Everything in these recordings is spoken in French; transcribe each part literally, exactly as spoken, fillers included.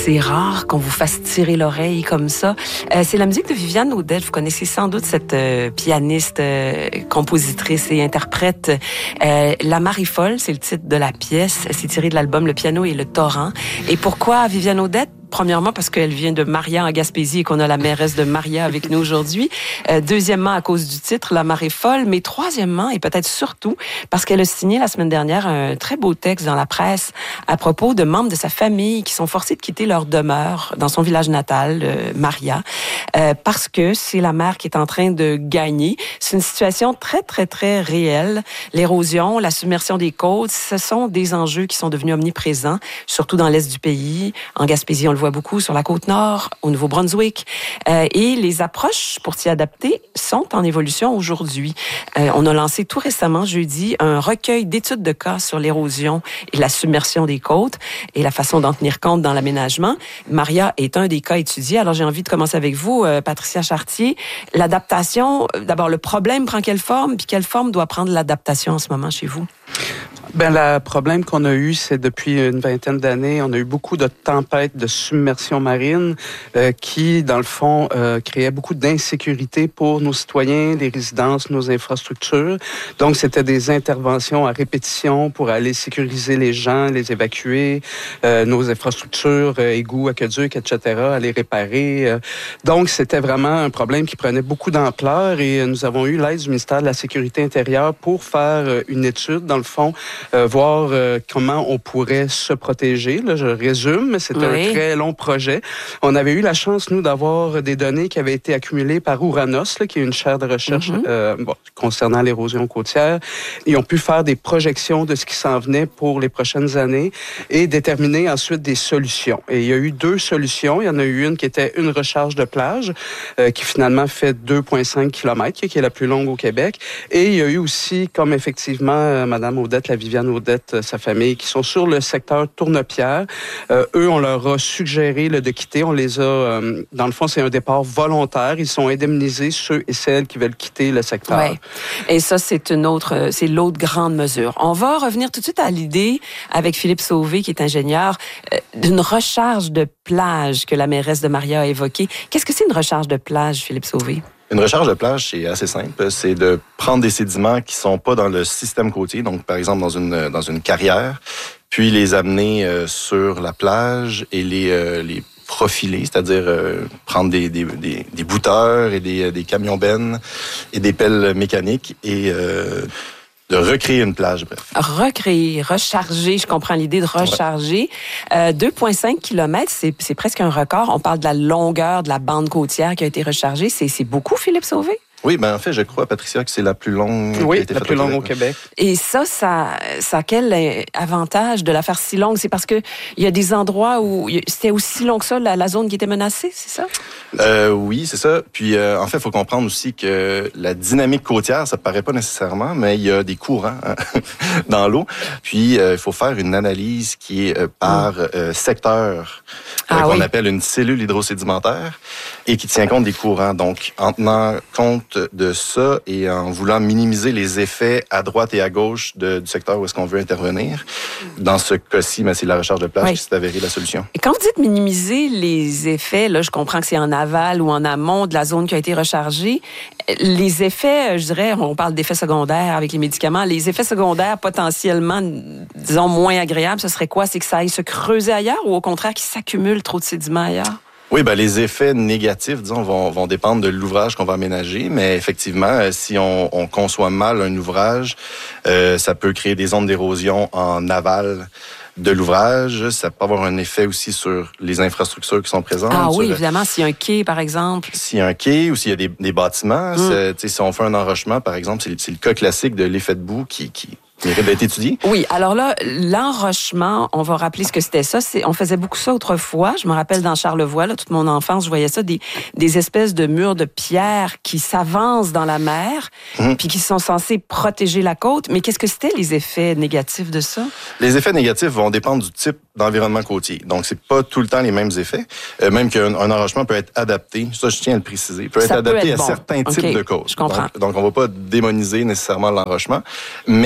C'est rare qu'on vous fasse tirer l'oreille comme ça. Euh, c'est la musique de Viviane Audette. Vous connaissez sans doute cette euh, pianiste, euh, compositrice et interprète. Euh, La Marie folle, c'est le titre de la pièce. C'est tiré de l'album Le piano et le torrent. Et pourquoi Viviane Audette? Premièrement, parce qu'elle vient de Maria en Gaspésie et qu'on a la mairesse de Maria avec nous aujourd'hui. Euh, deuxièmement, à cause du titre, La Marée folle. Mais troisièmement, et peut-être surtout, parce qu'elle a signé la semaine dernière un très beau texte dans la presse à propos de membres de sa famille qui sont forcés de quitter leur demeure dans son village natal, euh, Maria, euh, parce que c'est la mer qui est en train de gagner. C'est une situation très, très, très réelle. L'érosion, la submersion des côtes, ce sont des enjeux qui sont devenus omniprésents, surtout dans l'est du pays. En Gaspésie, on le voit beaucoup sur la côte nord, au Nouveau-Brunswick. Euh, et les approches pour s'y adapter sont en évolution aujourd'hui. Euh, on a lancé tout récemment, jeudi, un recueil d'études de cas sur l'érosion et la submersion des côtes et la façon d'en tenir compte dans l'aménagement. Maria est un des cas étudiés. Alors, j'ai envie de commencer avec vous, euh, Patricia Chartier. L'adaptation, d'abord, le problème prend quelle forme, puis quelle forme doit prendre l'adaptation en ce moment chez vous? Ben, le problème qu'on a eu, c'est depuis une vingtaine d'années, on a eu beaucoup de tempêtes de submersion marine euh, qui, dans le fond, euh, créaient beaucoup d'insécurité pour nos citoyens, les résidences, nos infrastructures. Donc, c'était des interventions à répétition pour aller sécuriser les gens, les évacuer, euh, nos infrastructures, euh, égouts, aqueducs, et cetera, à les réparer. Euh, donc, c'était vraiment un problème qui prenait beaucoup d'ampleur et euh, nous avons eu l'aide du ministère de la Sécurité intérieure pour faire euh, une étude, dans le fond, Euh, voir euh, comment on pourrait se protéger. Là, je résume, mais c'était oui. un très long projet. On avait eu la chance, nous, d'avoir des données qui avaient été accumulées par Ouranos, là, qui est une chaire de recherche mm-hmm. euh, bon, concernant l'érosion côtière. Ils ont pu faire des projections de ce qui s'en venait pour les prochaines années et déterminer ensuite des solutions. Et il y a eu deux solutions. Il y en a eu une qui était une recharge de plage, euh, qui finalement fait deux virgule cinq kilomètres, qui est la plus longue au Québec. Et il y a eu aussi, comme effectivement, euh, Mme Audette, la Viviane Audette, sa famille, qui sont sur le secteur Tournepierre. Euh, eux, on leur a suggéré là, de quitter. On les a, euh, dans le fond, c'est un départ volontaire. Ils sont indemnisés, ceux et celles qui veulent quitter le secteur. Ouais. Et ça, c'est une autre, c'est l'autre grande mesure. On va revenir tout de suite à l'idée, avec Philippe Sauvé, qui est ingénieur, euh, d'une recharge de plage que la mairesse de Maria a évoquée. Qu'est-ce que c'est une recharge de plage, Philippe Sauvé? Une recharge de plage, c'est assez simple. C'est de prendre des sédiments qui sont pas dans le système côtier, donc par exemple dans une dans une carrière, puis les amener euh, sur la plage et les euh, les profiler, c'est-à-dire euh, prendre des des des, des bouteurs et des des camions bennes et des pelles mécaniques et euh, de recréer une plage, bref. Recréer, recharger, je comprends l'idée de recharger. Ouais. Euh, deux virgule cinq kilomètres, c'est, c'est presque un record. On parle de la longueur de la bande côtière qui a été rechargée. C'est, c'est beaucoup, Philippe Sauvé? Oui, ben en fait, je crois, Patricia, que c'est la plus longue. Oui, qui a été la plus longue au Québec. Et ça, ça, ça a quel avantage de la faire si longue? C'est parce que il y a des endroits où c'était aussi long que ça, la, la zone qui était menacée, c'est ça? Euh, oui, c'est ça. Puis, euh, en fait, il faut comprendre aussi que la dynamique côtière, ça paraît pas nécessairement, mais il y a des courants hein, dans l'eau. Puis, il euh, faut faire une analyse qui est euh, par euh, secteur, euh, ah, qu'on oui. appelle une cellule hydrosédimentaire, et qui tient compte des courants. Donc, en tenant compte de ça et en voulant minimiser les effets à droite et à gauche de, du secteur où est-ce qu'on veut intervenir. Dans ce cas-ci, ben, c'est la recharge de plage oui. qui s'est avérée la solution. Et quand vous dites minimiser les effets, là, je comprends que c'est en aval ou en amont de la zone qui a été rechargée. Les effets, je dirais, on parle d'effets secondaires avec les médicaments, les effets secondaires potentiellement, disons, moins agréables, ce serait quoi? C'est que ça aille se creuser ailleurs ou au contraire qu'il s'accumule trop de sédiments ailleurs? Oui, ben les effets négatifs, disons, vont, vont dépendre de l'ouvrage qu'on va aménager, mais effectivement, si on, on conçoit mal un ouvrage, euh, ça peut créer des zones d'érosion en aval de l'ouvrage. Ça peut avoir un effet aussi sur les infrastructures qui sont présentes. Ah oui, sur, évidemment, s'il y a un quai, par exemple. S'il y a un quai ou s'il y a des, des bâtiments, mm. si on fait un enrochement, par exemple, c'est, c'est le cas classique de l'effet de boue qui... qui mérite d'être étudié. Oui, alors là, l'enrochement, on va rappeler ce que c'était ça. C'est, on faisait beaucoup ça autrefois. Je me rappelle dans Charlevoix, là, toute mon enfance, je voyais ça, des, des espèces de murs de pierre qui s'avancent dans la mer, mmh. puis qui sont censés protéger la côte. Mais qu'est-ce que c'était les effets négatifs de ça? Les effets négatifs vont dépendre du type d'environnement côtier. Donc, c'est pas tout le temps les mêmes effets. Euh, même qu'un un enrochement peut être adapté, ça je tiens à le préciser, peut être ça adapté peut être à bon. certains okay. types de côtes. Je comprends. Donc, donc on va pas démoniser nécessairement l'enrochement, mais euh,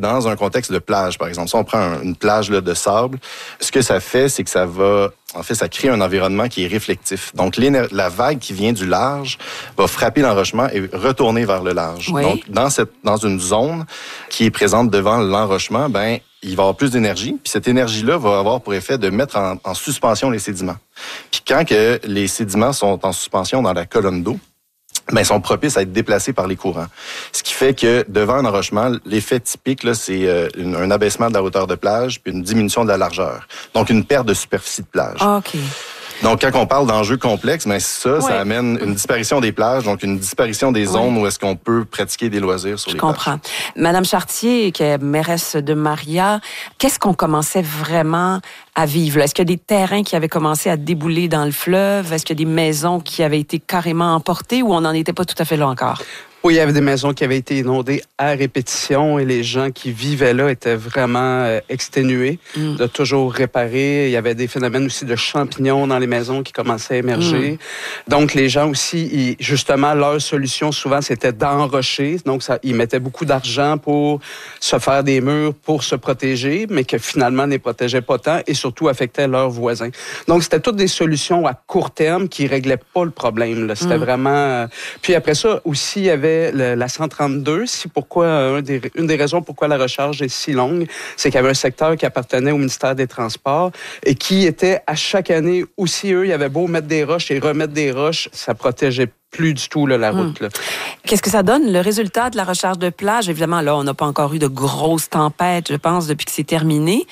dans un contexte de plage, par exemple, si on prend un, une plage là, de sable, ce que ça fait, c'est que ça va... En fait, ça crée un environnement qui est réflectif. Donc, la vague qui vient du large va frapper l'enrochement et retourner vers le large. Oui. Donc, dans cette, dans une zone qui est présente devant l'enrochement, ben, il va y avoir plus d'énergie. Puis cette énergie-là va avoir pour effet de mettre en, en suspension les sédiments. Puis quand que les sédiments sont en suspension dans la colonne d'eau, ben, ils sont propices à être déplacés par les courants. Ce qui fait que, devant un enrochement, l'effet typique, là, c'est euh, une, un abaissement de la hauteur de plage puis une diminution de la largeur. Donc, une perte de superficie de plage. OK. Donc, quand on parle d'enjeux complexes, ben ça, ouais. ça amène une disparition des plages, donc une disparition des zones ouais. où est-ce qu'on peut pratiquer des loisirs sur Je les comprends. plages. Madame Chartier, qui est mairesse de Maria, qu'est-ce qu'on commençait vraiment à vivre? Là? Est-ce qu'il y a des terrains qui avaient commencé à débouler dans le fleuve? Est-ce qu'il y a des maisons qui avaient été carrément emportées ou on n'en était pas tout à fait là encore? Oui, il y avait des maisons qui avaient été inondées à répétition et les gens qui vivaient là étaient vraiment euh, exténués mm. de toujours réparer. Il y avait des phénomènes aussi de champignons dans les maisons qui commençaient à émerger. Mm. Donc, les gens aussi, ils, justement, leur solution, souvent, c'était d'enrocher. Donc, ça, ils mettaient beaucoup d'argent pour se faire des murs, pour se protéger, mais que finalement, ne les protégeaient pas tant et surtout affectaient leurs voisins. Donc, c'était toutes des solutions à court terme qui réglaient pas le problème. Là. C'était mm. vraiment... Euh... Puis après ça, aussi, il y avait Le, la cent trente-deux, si pourquoi un des, une des raisons pourquoi la recharge est si longue, c'est qu'il y avait un secteur qui appartenait au ministère des Transports et qui était à chaque année aussi eux, il y avait beau mettre des roches et remettre des roches, ça protégeait plus du tout là, la route. Là. Qu'est-ce que ça donne, le résultat de la recharge de plage? Évidemment, là, on n'a pas encore eu de grosses tempêtes, je pense, depuis que c'est terminé.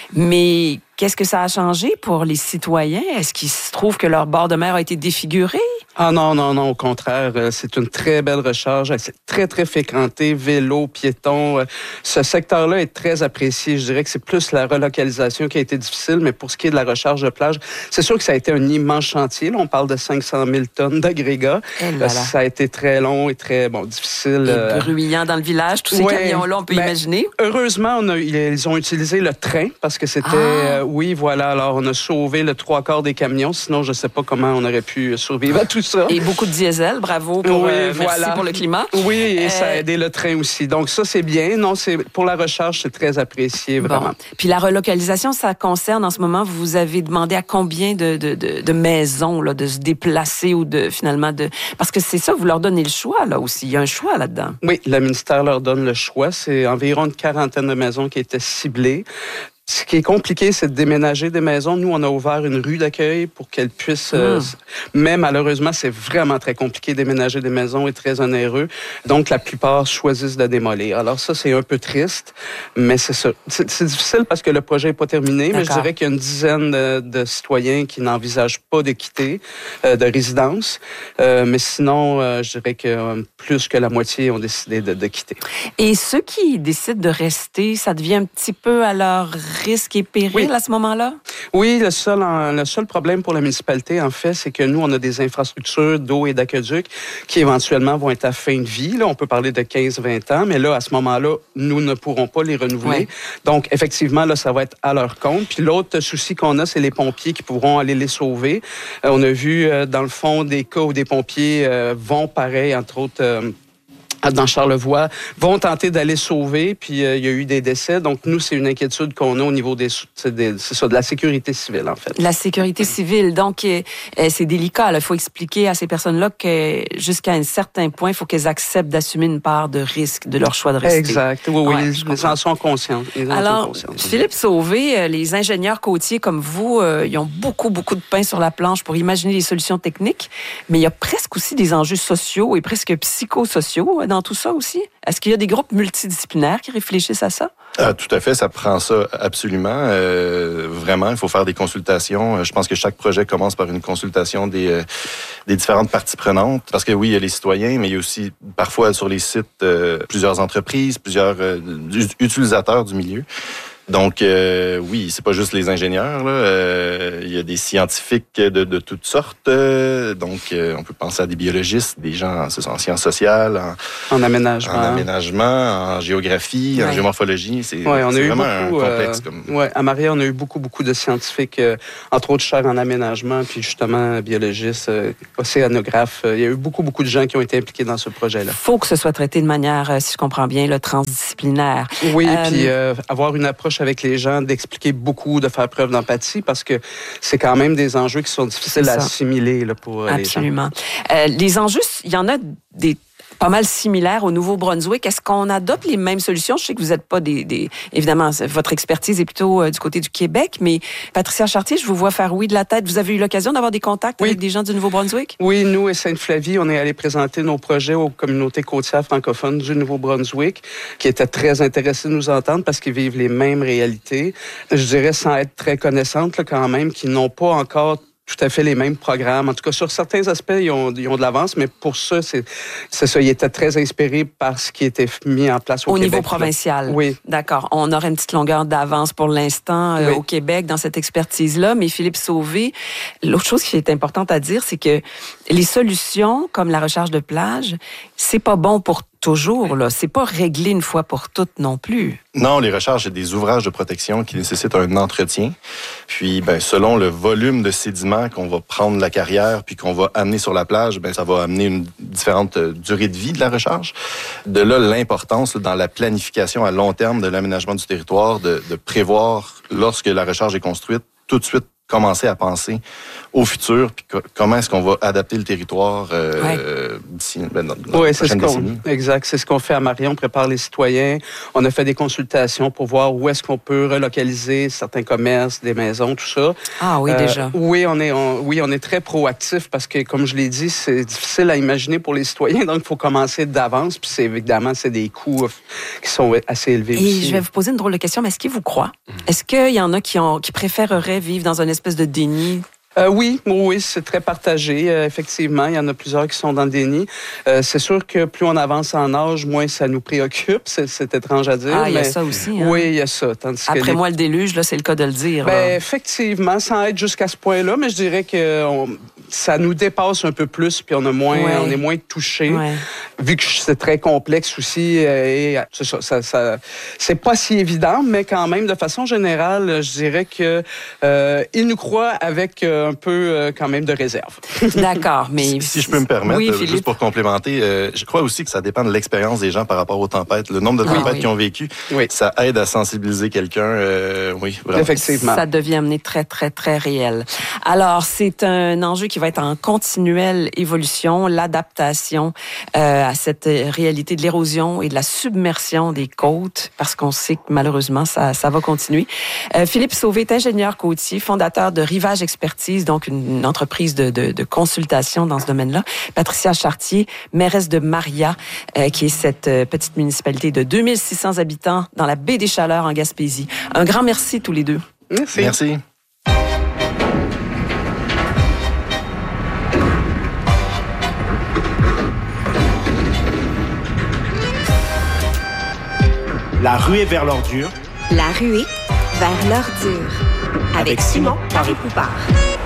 Mais qu'est-ce que ça a changé pour les citoyens? Est-ce qu'ils se trouvent que leur bord de mer a été défiguré? Ah non, non, non, au contraire, c'est une très belle recharge. C'est très, très fréquenté, vélo, piétons. Ce secteur-là est très apprécié. Je dirais que c'est plus la relocalisation qui a été difficile, mais pour ce qui est de la recharge de plage, c'est sûr que ça a été un immense chantier. Là, on parle de cinq cent mille tonnes d'agrégats. Là, ça a été très long et très bon, difficile. Et bruyant dans le village, tous ces ouais, camions-là, on peut ben, imaginer. Heureusement, on a, ils ont utilisé le train parce que c'était... Ah. Euh, oui, voilà. Alors, on a sauvé le trois quarts des camions. Sinon, je ne sais pas comment on aurait pu survivre à tout ça. Et beaucoup de diesel. Bravo pour, oui, euh, voilà. merci pour le climat. Oui, et euh... ça a aidé le train aussi. Donc, ça, c'est bien. Non, c'est pour la recharge, c'est très apprécié, vraiment. Bon. Puis la relocalisation, ça concerne, en ce moment, vous avez demandé à combien de, de, de, de maisons là, de se déplacer ou de, finalement, de... Parce que c'est ça, vous leur donnez le choix, là, aussi. Il y a un choix là-dedans. Oui, le ministère leur donne le choix. C'est environ une quarantaine de maisons qui étaient ciblées. Ce qui est compliqué, c'est de déménager des maisons. Nous, on a ouvert une rue d'accueil pour qu'elles puissent... Mmh. Euh, mais malheureusement, c'est vraiment très compliqué. Déménager des maisons est très onéreux. Donc, la plupart choisissent de démolir. Alors ça, c'est un peu triste, mais c'est ça. C'est, c'est difficile parce que le projet n'est pas terminé, D'accord. mais je dirais qu'il y a une dizaine de, de citoyens qui n'envisagent pas de quitter, euh, de résidence. Euh, mais sinon, euh, je dirais que euh, plus que la moitié ont décidé de, de quitter. Et ceux qui décident de rester, ça devient un petit peu à leur risque et péril oui. à ce moment-là? Oui, le seul, le seul problème pour la municipalité, en fait, c'est que nous, on a des infrastructures d'eau et d'aqueduc qui éventuellement vont être à fin de vie. Là, on peut parler de quinze à vingt ans, mais là, à ce moment-là, nous ne pourrons pas les renouveler. Oui. Donc, effectivement, là, ça va être à leur compte. Puis l'autre souci qu'on a, c'est les pompiers qui pourront aller les sauver. Euh, on a vu, euh, dans le fond, des cas où des pompiers euh, vont, pareil, entre autres... Euh, dans Charlevoix, vont tenter d'aller sauver, puis euh, il y a eu des décès. Donc, nous, c'est une inquiétude qu'on a au niveau des, des c'est ça, de la sécurité civile, en fait. La sécurité civile. Donc, euh, c'est délicat. Il faut expliquer à ces personnes-là que jusqu'à un certain point, il faut qu'elles acceptent d'assumer une part de risque de leur choix de rester. Exact. Oui, oui, ouais, ils, ils en sont conscients. Ils en Alors, sont conscients. Philippe Sauvé, les ingénieurs côtiers comme vous, euh, ils ont beaucoup, beaucoup de pain sur la planche pour imaginer des solutions techniques, mais il y a presque aussi des enjeux sociaux et presque psychosociaux dans tout ça aussi? Est-ce qu'il y a des groupes multidisciplinaires qui réfléchissent à ça? Ah, tout à fait, ça prend ça absolument. Euh, vraiment, il faut faire des consultations. Je pense que chaque projet commence par une consultation des, euh, des différentes parties prenantes. Parce que oui, il y a les citoyens, mais il y a aussi parfois sur les sites euh, plusieurs entreprises, plusieurs euh, utilisateurs du milieu. Donc, euh, oui, c'est pas juste les ingénieurs. Là. Euh, il y a des scientifiques de, de toutes sortes. Euh, donc, euh, on peut penser à des biologistes, des gens en, en sciences sociales, en, en aménagement, en aménagement, en géographie, ouais. en géomorphologie. C'est, ouais, on c'est a eu vraiment beaucoup, un complexe. Euh, comme... ouais, à Maria, on a eu beaucoup, beaucoup de scientifiques, euh, entre autres chers en aménagement, puis justement biologistes, euh, océanographes. Il y a eu beaucoup, beaucoup de gens qui ont été impliqués dans ce projet-là. Il faut que ce soit traité de manière, si je comprends bien, là, transdisciplinaire. Oui, euh, puis euh, avoir une approche avec les gens, d'expliquer beaucoup, de faire preuve d'empathie, parce que c'est quand même des enjeux qui sont difficiles à assimiler là, pour Absolument. les gens. Euh, les enjeux, il y en a des pas mal similaires au Nouveau-Brunswick. Est-ce qu'on adopte les mêmes solutions? Je sais que vous n'êtes pas des, des... Évidemment, votre expertise est plutôt euh, du côté du Québec, mais Patricia Chartier, je vous vois faire oui de la tête. Vous avez eu l'occasion d'avoir des contacts oui. avec des gens du Nouveau-Brunswick? Oui, nous et Sainte-Flavie, on est allés présenter nos projets aux communautés côtières francophones du Nouveau-Brunswick, qui étaient très intéressés de nous entendre parce qu'ils vivent les mêmes réalités. Je dirais, sans être très connaissantes là, quand même, qui n'ont pas encore tout à fait les mêmes programmes. En tout cas, sur certains aspects, ils ont, ils ont de l'avance, mais pour ça, c'est, c'est ça. Ils étaient très inspirés par ce qui était mis en place au, au Québec. Au niveau provincial? Là. Oui. D'accord. On aurait une petite longueur d'avance pour l'instant euh, oui. au Québec dans cette expertise-là, mais Philippe Sauvé, l'autre chose qui est importante à dire, c'est que les solutions, comme la recharge de plage, c'est pas bon pour toujours, là. C'est pas réglé une fois pour toutes non plus. Non, les recharges, c'est des ouvrages de protection qui nécessitent un entretien. Puis, ben, selon le volume de sédiments qu'on va prendre la carrière puis qu'on va amener sur la plage, ben, ça va amener une différente durée de vie de la recharge. De là, l'importance dans la planification à long terme de l'aménagement du territoire, de, de prévoir, lorsque la recharge est construite, tout de suite commencer à penser au futur, puis co- comment est-ce qu'on va adapter le territoire euh, ouais. euh, d'ici ben, dans, dans oui, la c'est ce prochaine qu'on, décennie. exact. C'est ce qu'on fait à Maria. On prépare les citoyens. On a fait des consultations pour voir où est-ce qu'on peut relocaliser certains commerces, des maisons, tout ça. Ah oui, euh, déjà. Oui, on est, on, oui, on est très proactif parce que, comme je l'ai dit, c'est difficile à imaginer pour les citoyens. Donc, il faut commencer d'avance. Puis, c'est, évidemment, c'est des coûts qui sont assez élevés Et aussi. je vais vous poser une drôle de question, mais est-ce qu'ils vous croient? Mmh. Est-ce qu'il y en a qui, ont, qui préféreraient vivre dans une espèce de déni? Euh, oui, oui, c'est très partagé. Euh, effectivement, il y en a plusieurs qui sont dans le déni. Euh, c'est sûr que plus on avance en âge, moins ça nous préoccupe. C'est, c'est étrange à dire. Ah, mais... il y a ça aussi. Hein? Oui, il y a ça. Tandis Après que les... moi, le déluge, là, c'est le cas de le dire. Ben, là. effectivement, sans être jusqu'à ce point-là, mais je dirais que on... ça nous dépasse un peu plus, puis on a moins, ouais. on est moins touché. Ouais. Vu que c'est très complexe aussi, et c'est ça, ça, ça, c'est pas si évident, mais quand même, de façon générale, je dirais que euh, ils nous croient avec euh, un peu euh, quand même de réserve. D'accord, mais si, si je peux me permettre, oui, euh, juste pour complémenter, euh, je crois aussi que ça dépend de l'expérience des gens par rapport aux tempêtes. Le nombre de tempêtes ah, oui. qu'ils ont vécu, oui. ça aide à sensibiliser quelqu'un. Euh, oui, vraiment. Effectivement. Ça devient amené très, très, très réel. Alors, c'est un enjeu qui va être en continuelle évolution, l'adaptation euh, à cette réalité de l'érosion et de la submersion des côtes, parce qu'on sait que malheureusement, ça, ça va continuer. Euh, Philippe Sauvé est ingénieur côtier, fondateur de Rivage Expertise, donc une, une entreprise de, de, de consultation dans ce domaine-là. Patricia Chartier, mairesse de Maria, euh, qui est cette euh, petite municipalité de deux mille six cents habitants dans la baie des Chaleurs en Gaspésie. Un grand merci tous les deux. Merci. Merci. La ruée vers l'ordure. La ruée vers l'ordure. Avec, Avec Simon Paré-Poupard.